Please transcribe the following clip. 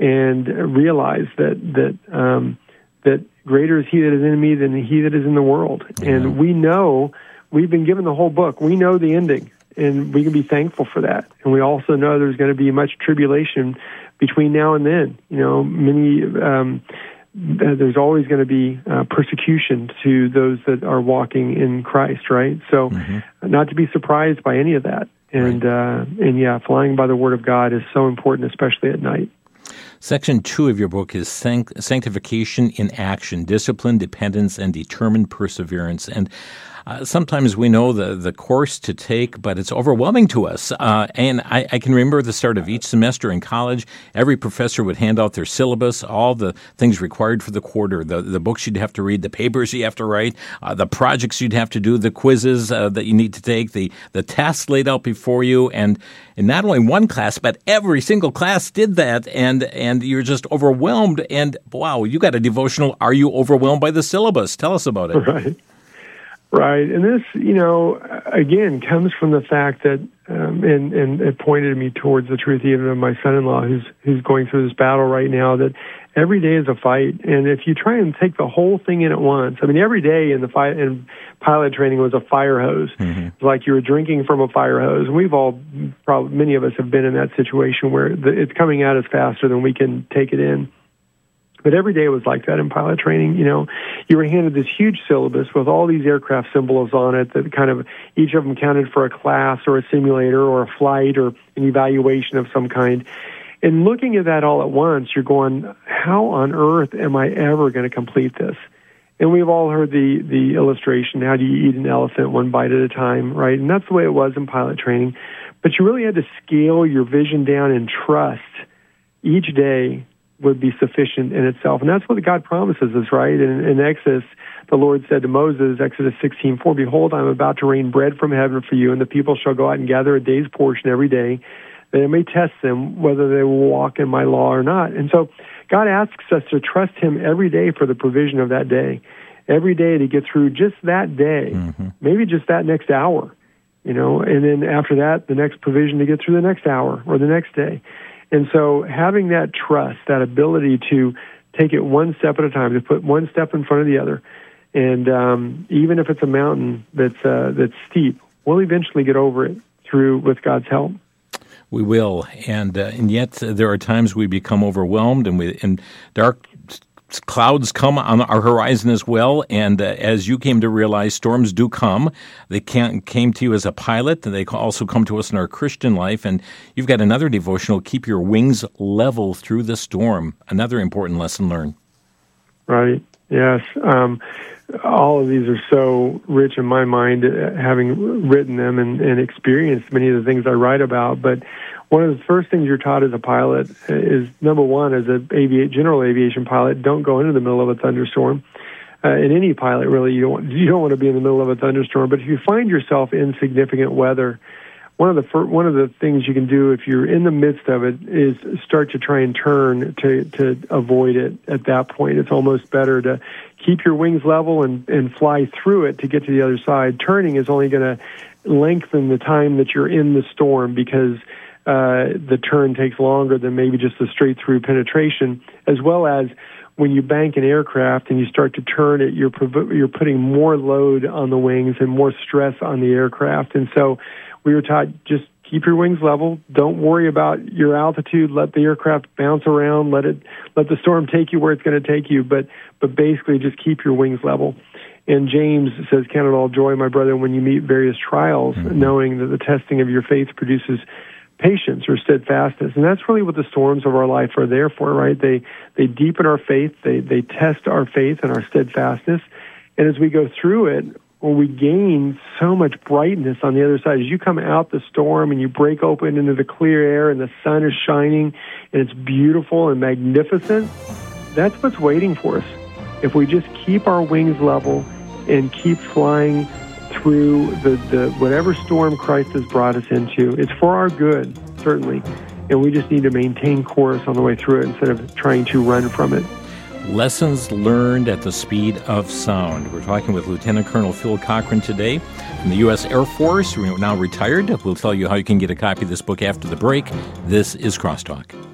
and realize that greater is He that is in me than he that is in the world. And we know we've been given the whole book. We know the ending, and we can be thankful for that. And we also know there's going to be much tribulation between now and then. There's always going to be persecution to those that are walking in Christ, right? So not to be surprised by any of that. And flying by the Word of God is so important, especially at night. Section 2 of your book is Sanctification in Action, Discipline, Dependence, and Determined Perseverance. And sometimes we know the course to take, but it's overwhelming to us. And I can remember at the start of each semester in college, every professor would hand out their syllabus, all the things required for the quarter, the books you'd have to read, the papers you have to write, the projects you'd have to do, the quizzes that you need to take, the tasks laid out before you. And not only one class, but every single class did that. And you're just overwhelmed. And wow, you got a devotional. Are you overwhelmed by the syllabus? Tell us about it. Right. And this, again, comes from the fact that, and it pointed me towards the truth even of my son-in-law who's going through this battle right now, that every day is a fight. And if you try and take the whole thing in at once, every day in the fight in pilot training was a fire hose. It's like you were drinking from a fire hose. And we've all, probably many of us have been in that situation where it's coming at us faster than we can take it in. But every day was like that in pilot training. You were handed this huge syllabus with all these aircraft symbols on it that kind of, each of them counted for a class or a simulator or a flight or an evaluation of some kind. And looking at that all at once, you're going, how on earth am I ever going to complete this? And we've all heard the illustration, how do you eat an elephant one bite at a time, right? And that's the way it was in pilot training. But you really had to scale your vision down and trust each day would be sufficient in itself. And that's what God promises us, right? In Exodus, the Lord said to Moses, Exodus 16:4, "Behold, I am about to rain bread from heaven for you, and the people shall go out and gather a day's portion every day, that I may test them whether they will walk in my law or not." And so God asks us to trust Him every day for the provision of that day, every day to get through just that day, maybe just that next hour, and then after that, the next provision to get through the next hour or the next day. And so having that trust, that ability to take it one step at a time, to put one step in front of the other, and even if it's a mountain that's steep, we'll eventually get over it with God's help. We will, and yet there are times we become overwhelmed, and dark clouds come on our horizon as well. And as you came to realize, storms do come. They came to you as a pilot, and they also come to us in our Christian life. And you've got another devotional, Keep Your Wings Level Through the Storm. Another important lesson learned. Right. Yes. All of these are so rich in my mind, having written them and experienced many of the things I write about. But one of the first things you're taught as a pilot is, number one, as a general aviation pilot, don't go into the middle of a thunderstorm. In any pilot, really, you don't want to be in the middle of a thunderstorm. But if you find yourself in significant weather, one of the things you can do if you're in the midst of it is start to try and turn to avoid it at that point. It's almost better to keep your wings level and fly through it to get to the other side. Turning is only going to lengthen the time that you're in the storm because the turn takes longer than maybe just a straight-through penetration, as well as when you bank an aircraft and you start to turn it, you're putting more load on the wings and more stress on the aircraft. And so we were taught, just keep your wings level. Don't worry about your altitude. Let the aircraft bounce around. Let the storm take you where it's going to take you. But basically, just keep your wings level. And James says, "Count it all joy, my brother, when you meet various trials, knowing that the testing of your faith produces patience or steadfastness." And that's really what the storms of our life are there for, right? They deepen our faith. They test our faith and our steadfastness. And as we go through it, well, we gain so much brightness on the other side. As you come out the storm and you break open into the clear air and the sun is shining and it's beautiful and magnificent, that's what's waiting for us. If we just keep our wings level and keep flying through the whatever storm Christ has brought us into, it's for our good, certainly. And we just need to maintain course on the way through it instead of trying to run from it. Lessons learned at the speed of sound. We're talking with Lieutenant Colonel Phil Cochran today from the U.S. Air Force, now retired. We'll tell you how you can get a copy of this book after the break. This is Crosstalk.